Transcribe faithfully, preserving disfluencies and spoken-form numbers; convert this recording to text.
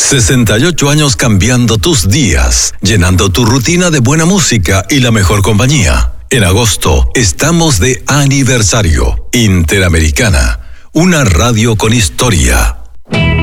sesenta y ocho años cambiando tus días, llenando tu rutina de buena música y la mejor compañía. En agosto estamos de aniversario. Interamericana, una radio con historia.